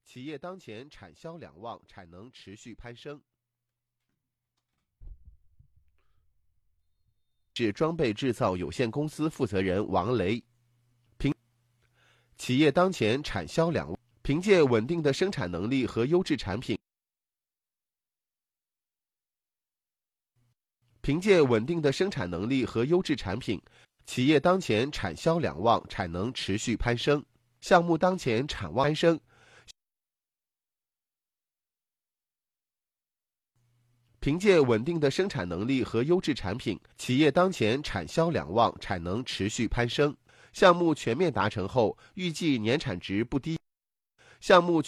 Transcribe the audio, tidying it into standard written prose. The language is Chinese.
企业当前产销两旺，产能持续攀升。是装备制造有限公司负责人王雷。企业当前产销两旺，凭借稳定的生产能力和优质产品。企业当前产销两旺，产能持续攀升。项目当前产旺攀升。凭借稳定的生产能力和优质产品，企业当前产销两旺，产能持续攀升。项目全面达成后，预计年产值不低。项目